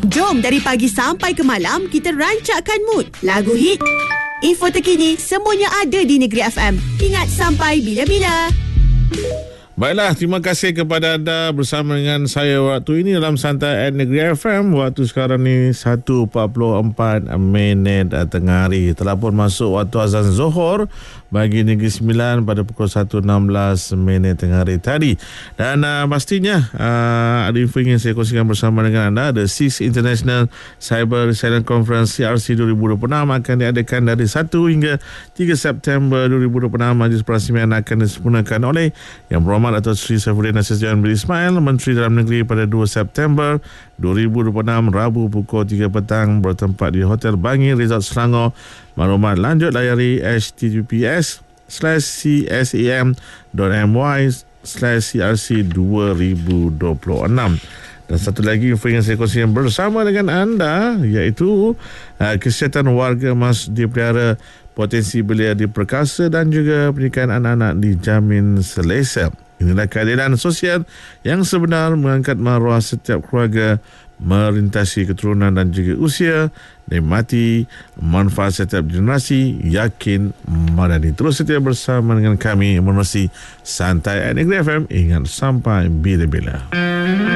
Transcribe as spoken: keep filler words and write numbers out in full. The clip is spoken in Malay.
Jom dari pagi sampai ke malam kita rancakkan mood. Lagu hit, info terkini, semuanya ada di Negeri F M. Ingat, sampai bila-bila. Baiklah, terima kasih kepada anda bersama dengan saya waktu ini dalam Santai at Negeri F M. Waktu sekarang ni satu empat puluh empat minit tengah hari. Telah pun masuk waktu azan Zohor bagi Negeri Sembilan pada pukul satu enam belas minit tengah hari tadi. Dan uh, pastinya uh, ada info ingin saya kongsikan bersama dengan anda. The sixth International Cyber Resilience Conference C R C dua ribu dua puluh enam akan diadakan dari satu hingga tiga September dua ribu dua puluh enam. Majlis perasmian akan disempurnakan oleh Yang Berhormat atau Sri Saifuddin Nasution bin Ismail, Menteri Dalam Negeri, pada dua September dua ribu dua puluh enam, Rabu pukul tiga petang, bertempat di Hotel Bangi Resort Selangor. Maklumat lanjut layari h t t p s slash c s a m dot m y slash c r c dua ribu dua puluh enam. Dan satu lagi info yang saya kongsikan bersama dengan anda, iaitu uh, kesihatan warga mas dipelihara, potensi belia diperkasa dan juga pernikahan anak-anak dijamin selesa. Inilah keadilan sosial yang sebenar, mengangkat maruah setiap keluarga, merintasi keturunan dan juga usia, nikmati manfaat setiap generasi, yakin madani. Terus setia bersama dengan kami menerusi Santai at Negeri F M. Ingat, sampai bila-bila.